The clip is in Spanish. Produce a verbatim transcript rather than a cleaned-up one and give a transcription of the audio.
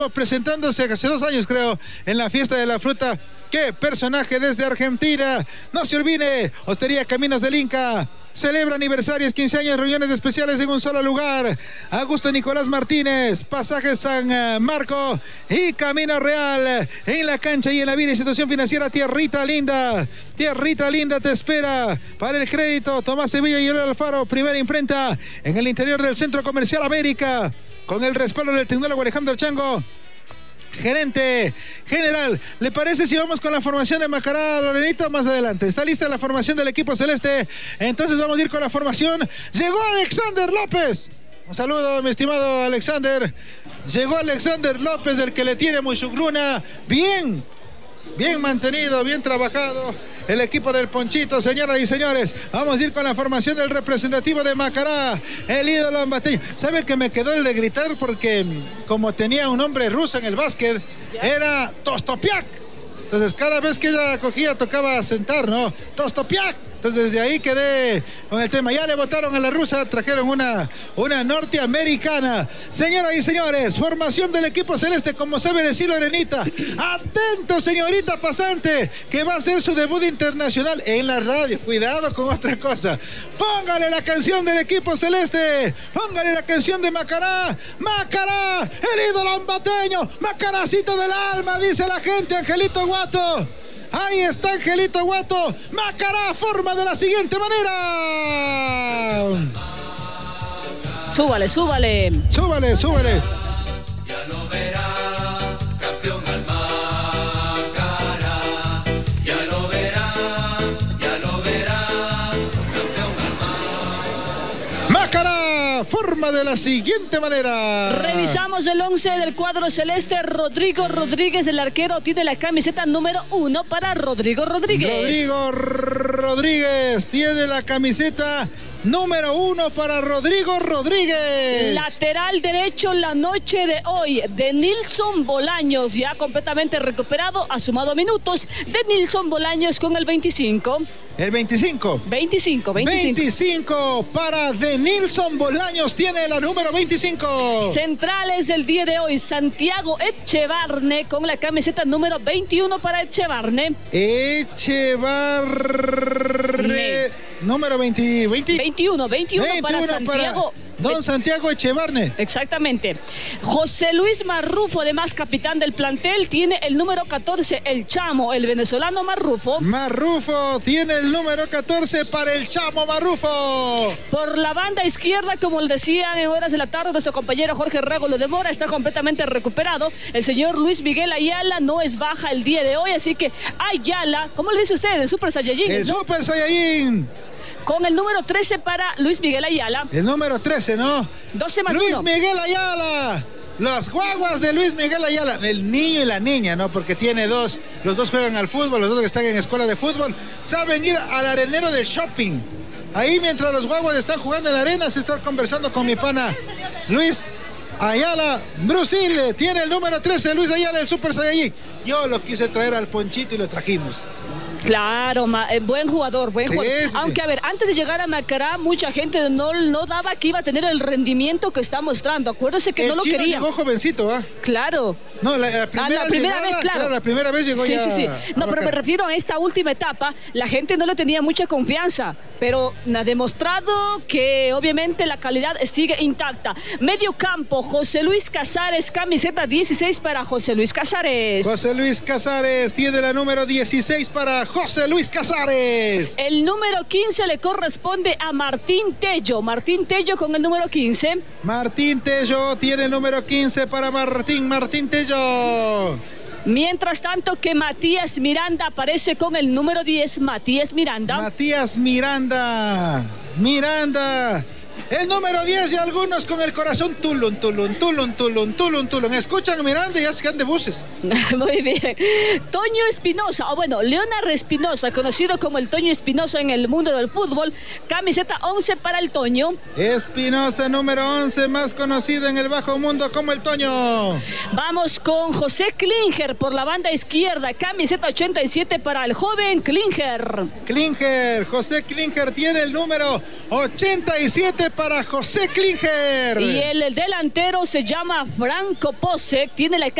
presentándose hace dos años, creo, en la fiesta de la fruta. ¡Qué personaje desde Argentina! No se olvide, Hostería Caminos del Inca celebra aniversarios, quince años, reuniones especiales en un solo lugar. Augusto Nicolás Martínez, Pasaje San Marco y Camino Real. En la cancha y en la vida, institución financiera Tierrita Linda. Tierrita Linda te espera para el crédito. Tomás Sevilla y Eloy Alfaro, primera imprenta en el interior del Centro Comercial América, con el respaldo del tecnólogo Alejandro Chango, gerente general. ¿Le parece si vamos con la formación de Macará, Lorenito? Más adelante. ¿Está lista la formación del equipo celeste? Entonces vamos a ir con la formación. Llegó Alexander López. Un saludo, mi estimado Alexander. Llegó Alexander López, el que le tiene muy sugruna. Bien, bien mantenido, bien trabajado el equipo del Ponchito, señoras y señores. Vamos a ir con la formación del representativo de Macará, el ídolo ambateño. ¿Sabe que me quedó el de gritar? Porque como tenía un nombre ruso en el básquet, era Tostopiak. Entonces cada vez que ella cogía tocaba sentar, ¿no? Tostopiak. Entonces desde ahí quedé con el tema. Ya le votaron a la rusa, trajeron una, una norteamericana. Señoras y señores, formación del equipo celeste, como sabe decir Lorenita. Atento, señorita pasante, que va a hacer su debut internacional en la radio. Cuidado con otra cosa. Póngale la canción del equipo celeste. Póngale la canción de Macará. Macará, el ídolo ambateño. Macaracito del alma, dice la gente. Angelito Guato. Ahí está Angelito Guato. Macará forma de la siguiente manera. Súbale, súbale. Súbale, súbale. Ya lo verá, campeón al Macará. Ya lo verá, ya lo verá, campeón al Macará. Macará forma de la siguiente manera. Revisamos el once del cuadro celeste. Rodrigo Rodríguez, el arquero, tiene la camiseta número uno para Rodrigo Rodríguez. Rodrigo Rodríguez tiene la camiseta número uno para Rodrigo Rodríguez. Lateral derecho la noche de hoy, de Nilson Bolaños, ya completamente recuperado, ha sumado minutos. De Nilson Bolaños con el veinticinco. El veinticinco. veinticinco, veinticinco. veinticinco para de Nilson Bolaños, tiene la número veinticinco. Centrales del día de hoy, Santiago Echevarne con la camiseta número veintiuno para Echevarne. Echevarne. Número veinte, veinte. veintiuno, veintiuno, veintiuno para Santiago. Para don Santiago Echevarne. Exactamente. José Luis Marrufo, además capitán del plantel, tiene el número catorce, el Chamo, el venezolano Marrufo. Marrufo tiene el número catorce para el Chamo Marrufo. Por la banda izquierda, como le decían en horas de la tarde, nuestro compañero Jorge Rago lo demora, está completamente recuperado. El señor Luis Miguel Ayala no es baja el día de hoy, así que Ayala, ¿cómo le dice usted? El Super Saiyajin. El ¿no? Super Saiyajin. Con el número trece para Luis Miguel Ayala. El número trece, ¿no? doce más Luis uno. Miguel Ayala. Los guaguas de Luis Miguel Ayala. El niño y la niña, ¿no? Porque tiene dos. Los dos juegan al fútbol, los dos que están en escuela de fútbol. Saben ir al arenero del shopping. Ahí mientras los guaguas están jugando en la arena, se está conversando con mi pana Luis Ayala. Brusile tiene el número trece, Luis Ayala, el Super Saiyajin. Yo lo quise traer al Ponchito y lo trajimos. Claro, ma, eh, buen jugador, buen Sí, jugador. sí, sí. Aunque, a ver, antes de llegar a Macará, mucha gente no, no daba que iba a tener el rendimiento que está mostrando. Acuérdese que el no lo chino quería. llegó jovencito, ¿ah? Claro. No, la, la primera, Ah, la primera llegada, vez, claro. claro. La primera vez llegó sí, ya. Sí, sí, No, pero me Macará. refiero a esta última etapa. La gente no le tenía mucha confianza, pero ha demostrado que obviamente la calidad sigue intacta. Medio campo, José Luis Casares, camiseta dieciséis para José Luis Casares. José Luis Casares tiene la número dieciséis para José Luis Casares. El número quince le corresponde a Martín Tello. Martín Tello con el número quince. Martín Tello tiene el número quince para Martín, Martín Tello. Mientras tanto que Matías Miranda aparece con el número diez. Matías Miranda. Matías Miranda. Miranda. El número diez y algunos con el corazón tulun, tulun, tulun, tulun, tulun, tulun. Escuchan Miranda y ya se quedan de buses. Muy bien. Toño Espinosa, o bueno, Leonardo Espinosa, conocido como el Toño Espinosa en el mundo del fútbol. Camiseta once para el Toño. Espinosa, número once, más conocido en el bajo mundo como el Toño. Vamos con José Klinger por la banda izquierda. Camiseta ochenta y siete para el joven Klinger. Klinger, José Klinger tiene el número ochenta y siete empate para José Klinger. Y el delantero se llama Franco Pose, tiene la